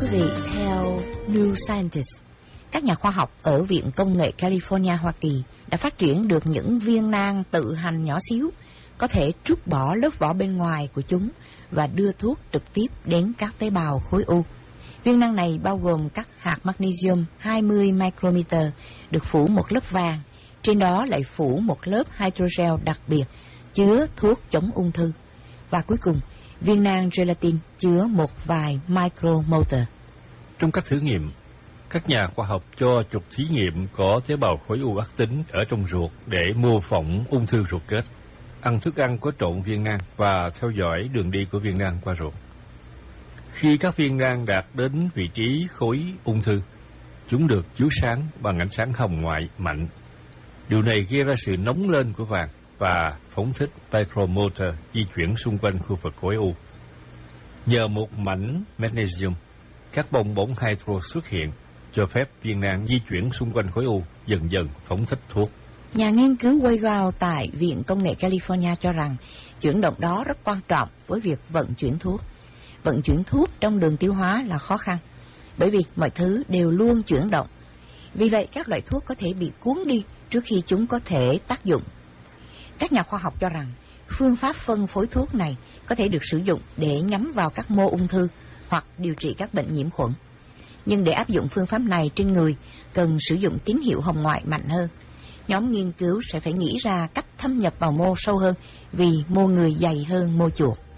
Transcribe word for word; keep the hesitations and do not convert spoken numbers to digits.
quý vị, theo New Scientist, các nhà khoa học ở Viện Công nghệ California, Hoa Kỳ đã phát triển được những viên nang tự hành nhỏ xíu, có thể trút bỏ lớp vỏ bên ngoài của chúng và đưa thuốc trực tiếp đến các tế bào khối u. Viên nang này bao gồm các hạt magnesium hai mươi micrometer được phủ một lớp vàng, trên đó lại phủ một lớp hydrogel đặc biệt chứa thuốc chống ung thư. Và cuối cùng, viên nang gelatin chứa một vài micromotor. Trong các thử nghiệm, các nhà khoa học cho chuột thí nghiệm có tế bào khối u ác tính ở trong ruột để mô phỏng ung thư ruột kết, ăn thức ăn có trộn viên nang và theo dõi đường đi của viên nang qua ruột. Khi các viên nang đạt đến vị trí khối ung thư, chúng được chiếu sáng bằng ánh sáng hồng ngoại mạnh. Điều này gây ra sự nóng lên của vàng và phóng thích micromotor di chuyển xung quanh khu vực khối u. Nhờ một mảnh magnesium, các bong bóng hydro xuất hiện, cho phép viên nang di chuyển xung quanh khối u, dần dần phóng thích thuốc. Nhà nghiên cứu Weigel tại Viện Công nghệ California cho rằng chuyển động đó rất quan trọng với việc vận chuyển thuốc. Vận chuyển thuốc trong đường tiêu hóa là khó khăn, bởi vì mọi thứ đều luôn chuyển động. Vì vậy, các loại thuốc có thể bị cuốn đi trước khi chúng có thể tác dụng. Các nhà khoa học cho rằng phương pháp phân phối thuốc này có thể được sử dụng để nhắm vào các mô ung thư hoặc điều trị các bệnh nhiễm khuẩn. Nhưng để áp dụng phương pháp này trên người, cần sử dụng tín hiệu hồng ngoại mạnh hơn. Nhóm nghiên cứu sẽ phải nghĩ ra cách thâm nhập vào mô sâu hơn vì mô người dày hơn mô chuột.